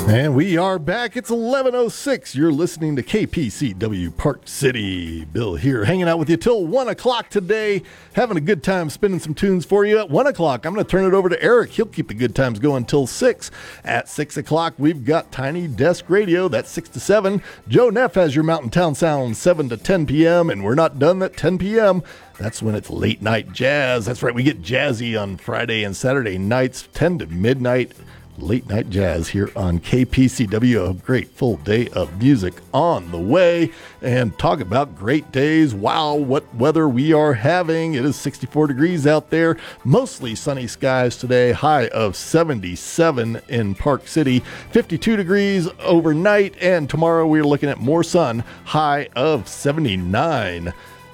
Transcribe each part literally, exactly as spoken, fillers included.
And we are back. It's eleven oh six. You're listening to K P C W Park City. Bill here, hanging out with you till one o'clock today. Having a good time spinning some tunes for you. At one o'clock, I'm going to turn it over to Eric. He'll keep the good times going till six. At six o'clock, we've got Tiny Desk Radio. That's six to seven. Joe Neff has your Mountain Town Sound seven to ten p.m. And we're not done at ten p.m. That's when it's late night jazz. That's right. We get jazzy on Friday and Saturday nights, ten to midnight. Late night jazz here on K P C W. A great full day of music on the way. And talk about great days. Wow, what weather we are having. It is sixty-four degrees out there. Mostly sunny skies today. High of seventy-seven in Park City. fifty-two degrees overnight. And tomorrow we're looking at more sun. High of seventy-nine.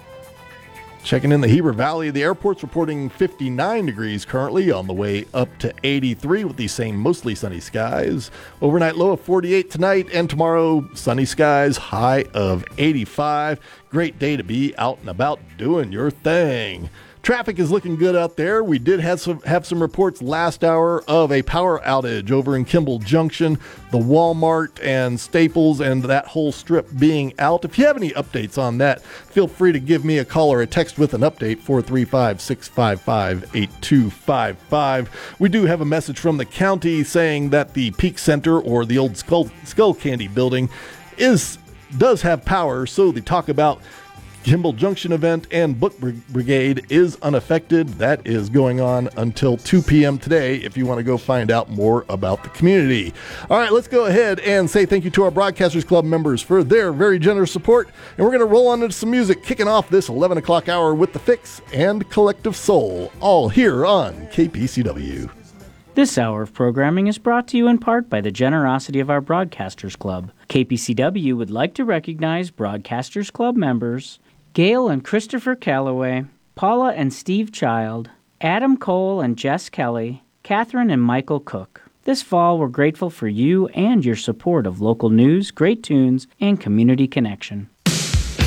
Checking in the Heber Valley, the airport's reporting fifty-nine degrees currently, on the way up to eighty-three with these same mostly sunny skies. Overnight low of forty-eight tonight, and tomorrow sunny skies, high of eighty-five. Great day to be out and about doing your thing. Traffic is looking good out there. We did have some, have some reports last hour of a power outage over in Kimball Junction, the Walmart and Staples and that whole strip being out. If you have any updates on that, feel free to give me a call or a text with an update, four three five, six five five, eight two five five. We do have a message from the county saying that the Peak Center, or the old Skull, Skull Candy building, is does have power, so they talk about Kimball Junction event and Book Brigade is unaffected. That is going on until two p.m. today if you want to go find out more about the community. All right, let's go ahead and say thank you to our Broadcasters Club members for their very generous support. And we're going to roll on into some music, kicking off this eleven o'clock hour with The Fix and Collective Soul, all here on K P C W. This hour of programming is brought to you in part by the generosity of our Broadcasters Club. K P C W would like to recognize Broadcasters Club members Gail and Christopher Calloway, Paula and Steve Child, Adam Cole and Jess Kelly, Catherine and Michael Cook. This fall, we're grateful for you and your support of local news, great tunes, and community connection.